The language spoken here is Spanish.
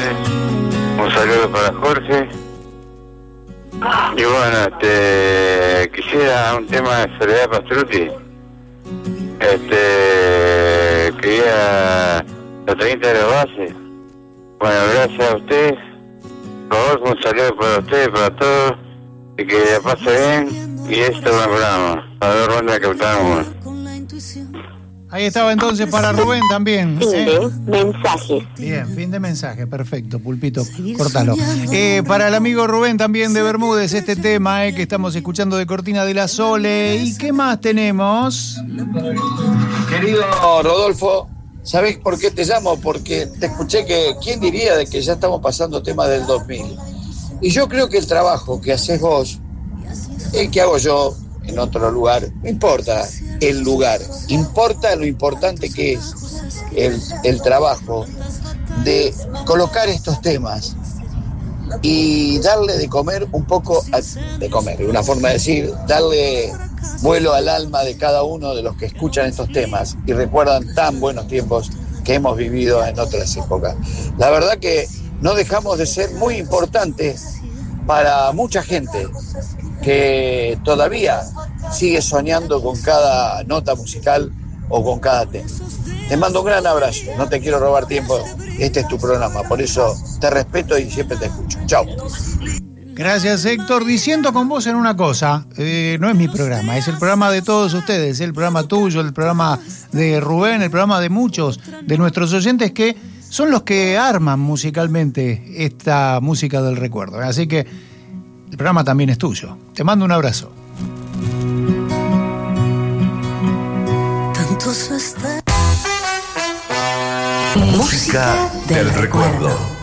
Un saludo para Jorge. Y bueno, quisiera un tema de Soledad Pastruti. Quería la 30 de la base. Bueno, gracias a usted. Por favor, un saludo para usted, para todos. Y que la pase bien. Y esto es un programa. Para ver dónde captamos. Ahí estaba entonces para Rubén también. Fin de mensajes. Bien, fin de mensaje, perfecto, Pulpito, córtalo. Para el amigo Rubén también de Bermúdez, este tema que estamos escuchando de Cortina de la Sole. ¿Y qué más tenemos? Querido Rodolfo, ¿sabés por qué te llamo? Porque te escuché que, ¿quién diría de que ya estamos pasando temas del 2000? Y yo creo que el trabajo que haces vos, el que hago yo en otro lugar, no importa el lugar, importa lo importante que es el trabajo de colocar estos temas y darle de comer un poco, de comer, una forma de decir, darle vuelo al alma de cada uno de los que escuchan estos temas y recuerdan tan buenos tiempos que hemos vivido en otras épocas. La verdad que no dejamos de ser muy importantes para mucha gente que todavía sigue soñando con cada nota musical o con cada tema. Te mando un gran abrazo, no te quiero robar tiempo, este es tu programa, por eso te respeto y siempre te escucho. Chao. Gracias, Héctor. Diciendo con vos en una cosa, no es mi programa, es el programa de todos ustedes, el programa tuyo, el programa de Rubén, el programa de muchos de nuestros oyentes que son los que arman musicalmente esta música del recuerdo. Así que el programa también es tuyo. Te mando un abrazo. Música del recuerdo.